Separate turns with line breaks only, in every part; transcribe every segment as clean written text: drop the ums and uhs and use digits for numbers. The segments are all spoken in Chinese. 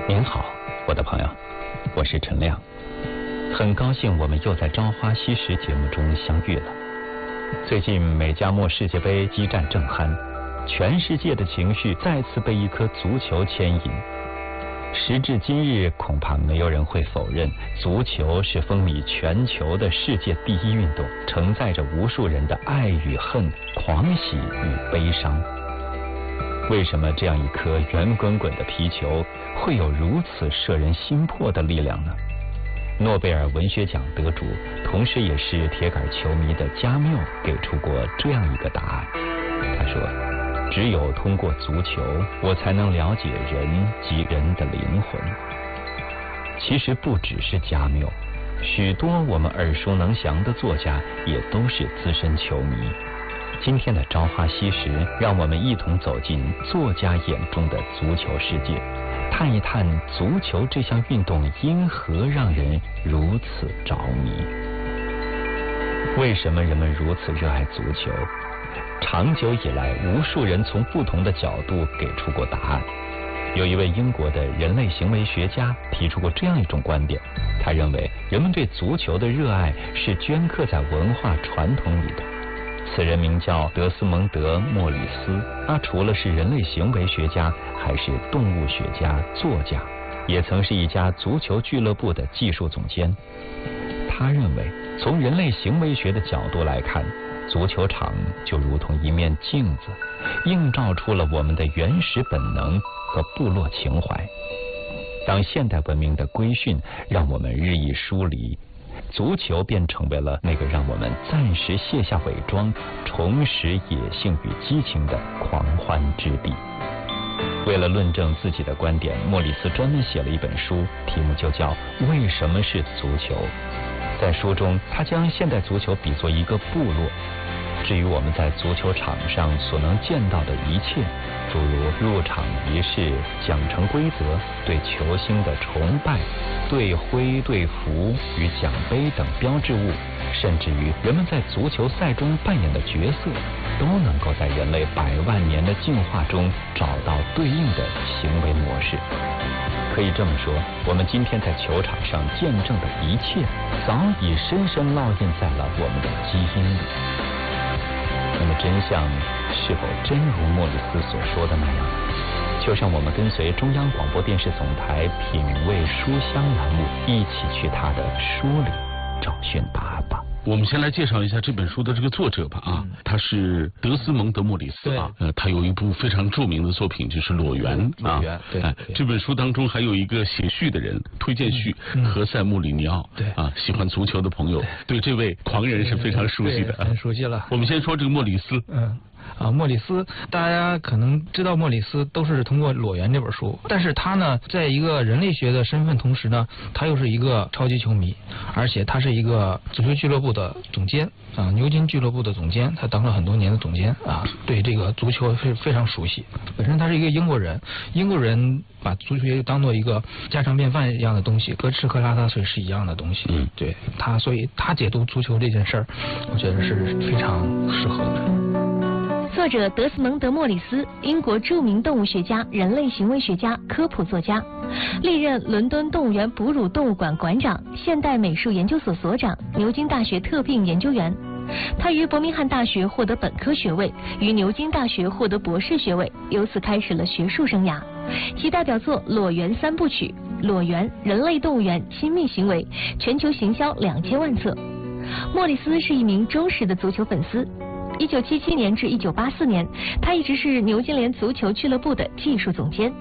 您好，我的朋友，我是陈亮，很高兴我们又在《朝花夕拾》节目中相遇了。最近美加墨世界杯激战正酣，全世界的情绪再次被一颗足球牵引。时至今日，恐怕没有人会否认，足球是风靡全球的世界第一运动，承载着无数人的爱与恨、狂喜与悲伤。为什么这样一颗圆滚滚的皮球会有如此摄人心魄的力量呢？诺贝尔文学奖得主，同时也是铁杆球迷的加缪给出过这样一个答案。他说，只有通过足球，我才能了解人及人的灵魂。其实不只是加缪，许多我们耳熟能详的作家也都是资深球迷。今天的朝花夕拾，让我们一同走进作家眼中的足球世界，探一探足球这项运动因何让人如此着迷。为什么人们如此热爱足球？长久以来，无数人从不同的角度给出过答案。有一位英国的人类行为学家提出过这样一种观点，他认为人们对足球的热爱是镌刻在文化传统里的。此人名叫德斯蒙德·莫里斯，他除了是人类行为学家，还是动物学家、作家，也曾是一家足球俱乐部的技术总监。他认为，从人类行为学的角度来看，足球场就如同一面镜子，映照出了我们的原始本能和部落情怀。当现代文明的规训让我们日益疏离，足球便成为了那个让我们暂时卸下伪装，重拾野性与激情的狂欢之地。为了论证自己的观点，莫里斯专门写了一本书，题目就叫《为什么是足球》。在书中，他将现代足球比作一个部落。至于我们在足球场上所能见到的一切，诸如入场仪式、奖惩规则、对球星的崇拜、队徽、队服与奖杯等标志物，甚至于人们在足球赛中扮演的角色，都能够在人类100万年的进化中找到对应的行为模式。可以这么说，我们今天在球场上见证的一切，早已深深烙印在了我们的基因里。那么真相是否真如莫里斯所说的那样？就让我们跟随中央广播电视总台品味书香栏目，一起去他的书里找寻答案吧。
我们先来介绍一下这本书的这个作者吧啊，他是德斯蒙德·莫里斯啊，他有一部非常著名的作品就是《裸猿》啊，
对，
这本书当中还有一个写序的人，推荐序何塞·穆里尼奥，
对
啊，喜欢足球的朋友对这位狂人是非常熟悉的，
很熟悉了。
我们先说这个莫里斯，
莫里斯，大家可能知道莫里斯都是通过《裸猿》这本书，但是他呢，在一个人类学的身份同时呢，他又是一个超级球迷，而且他是一个足球俱乐部的总监啊，牛津俱乐部的总监，他当了很多年的总监啊，对这个足球是非常熟悉。本身他是一个英国人，英国人把足球也当做一个家常便饭一样的东西，跟吃喝拉撒睡是一样的东西。对他，所以他解读足球这件事儿，我觉得是非常适合的。
作者德斯蒙德·莫里斯，英国著名动物学家、人类行为学家、科普作家，历任伦敦动物园哺乳动物馆馆长、现代美术研究所所长、牛津大学特聘研究员。他于伯明翰大学获得本科学位，于牛津大学获得博士学位，由此开始了学术生涯。其代表作《裸猿3部曲》《裸猿》《人类动物园亲密行为》全球行销2000万册。莫里斯是一名忠实的足球粉丝。1977年至1984年，他一直是牛津联足球俱乐部的技术总监。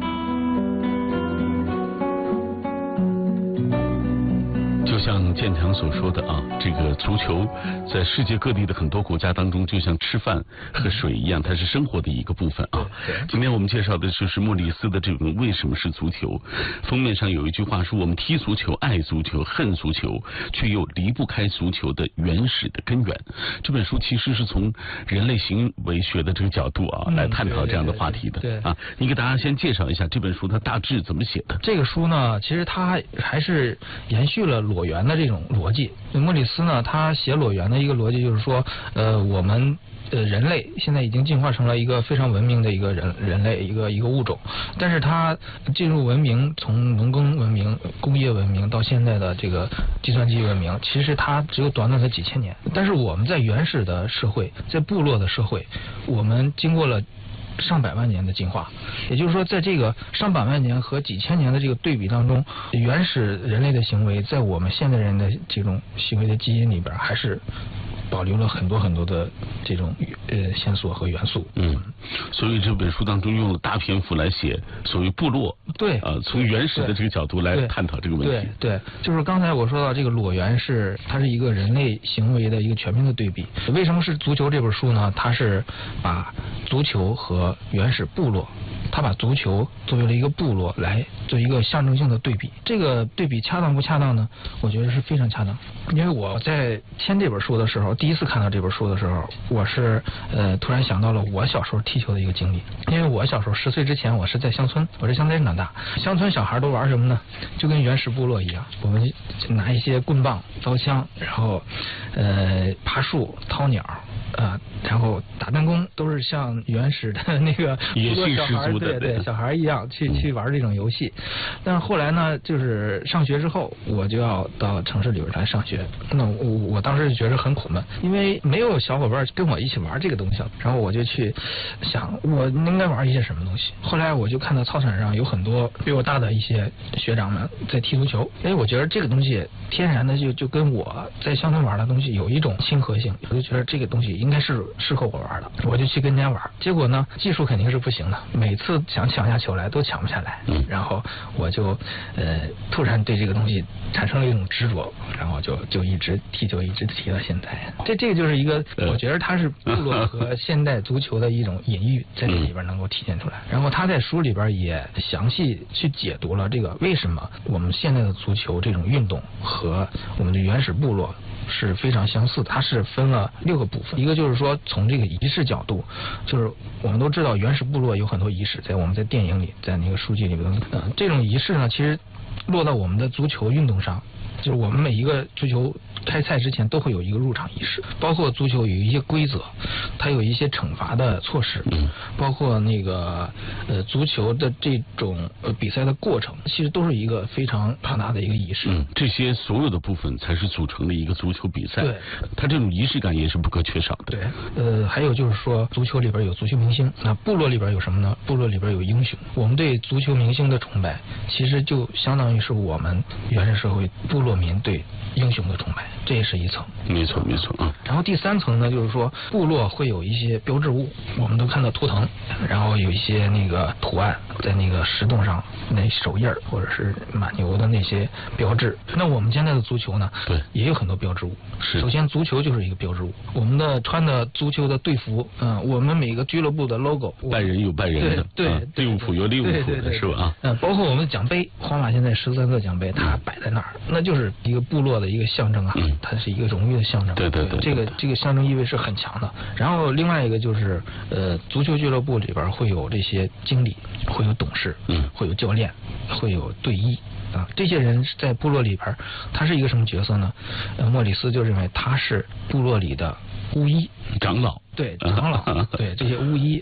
就像建强所说的啊，这个足球在世界各地的很多国家当中，就像吃饭和水一样，它是生活的一个部分啊。今天我们介绍的就是莫里斯的这种为什么是足球。封面上有一句话说：我们踢足球、爱足球、恨足球，却又离不开足球的原始的根源。这本书其实是从人类行为学的这个角度啊，来探讨这样的话题的。
对
啊，你给大家先介绍一下这本书它大致怎么写的。
这个书呢，其实它还是延续了裸猿原的这种逻辑。莫里斯呢，他写裸猿的一个逻辑就是说，我们人类现在已经进化成了一个非常文明的一个人类一个物种，但是它进入文明，从农耕文明、工业文明到现在的这个计算机文明，其实它只有短短的几千年。但是我们在原始的社会，在部落的社会，我们经过了上百万年的进化，也就是说，在这个上百万年和几千年的这个对比当中，原始人类的行为在我们现代人的这种行为的基因里边，还是保留了很多很多的这种线索和元素。
所以这本书当中用了大篇幅来写所谓部落，
对，
从原始的这个角度来探讨这个问题。
对，就是刚才我说到这个裸猿它是一个人类行为的一个全面的对比。为什么是足球这本书呢？它是把足球和原始部落，他把足球作为了一个部落来做一个象征性的对比。这个对比恰当不恰当呢？我觉得是非常恰当。因为我在签这本书的时候，第一次看到这本书的时候，我是突然想到了我小时候踢球的一个经历。因为我小时候10岁之前，我是在乡村，我在乡村长大。乡村小孩都玩什么呢？就跟原始部落一样，我们拿一些棍棒、刀枪，然后爬树、掏鸟。然后打弹弓，都是像原始的那个
野性十足
的，对小孩一样去玩这种游戏。但是后来呢，就是上学之后，我就要到城市里边来上学。那我当时就觉得很苦闷，因为没有小伙伴跟我一起玩这个东西。然后我就去想，我应该玩一些什么东西。后来我就看到操场上有很多比我大的一些学长们在踢足球，因为我觉得这个东西天然的就跟我在乡村玩的东西有一种亲和性，我就觉得这个东西应该是适合我玩的，我就去跟人家玩。结果呢，技术肯定是不行的，每次想抢下球来都抢不下来。然后我就突然对这个东西产生了一种执着，然后就一直踢球，一直踢到现在。这个就是一个，我觉得它是部落和现代足球的一种隐喻，在这里边能够体现出来。然后他在书里边也详细去解读了这个为什么我们现在的足球这种运动和我们的原始部落是非常相似的。它是分了6个部分，一个就是说从这个仪式角度，就是我们都知道原始部落有很多仪式，在我们在电影里，在那个书籍里边，这种仪式呢，其实落到我们的足球运动上，就是我们每一个足球开赛之前都会有一个入场仪式，包括足球有一些规则，它有一些惩罚的措施，包括那个足球的这种比赛的过程，其实都是一个非常庞大的一个仪式。
这些所有的部分才是组成的一个足球比赛。
对，
它这种仪式感也是不可缺少的。
对，还有就是说，足球里边有足球明星，那部落里边有什么呢？部落里边有英雄。我们对足球明星的崇拜，其实就相当于是我们原始社会部落民对英雄的崇拜，这也是一层。
没错
然后第3层呢，就是说部落会有一些标志物，我们都看到图腾，然后有一些那个图案在那个石洞上，那手印或者是马牛的那些标志。那我们现在的足球呢，
对，
也有很多标志物。
是，
首先足球就是一个标志物，我们的穿的足球的队服，我们每个俱乐部的 logo，
拜仁有拜仁的，
对，
利物浦有利物浦的，是吧？
包括我们的奖杯，皇马现在13个奖杯，它摆在那儿，那就是一个部落的一个象征啊，它是一个荣誉的象征。
对，
这个象征意味是很强的。然后另外一个就是足球俱乐部里边会有这些经理，会有董事，会有教练，会有队医啊。这些人在部落里边，他是一个什么角色呢？莫里斯就认为他是部落里的巫医、
长老。
对，长老，对这些巫医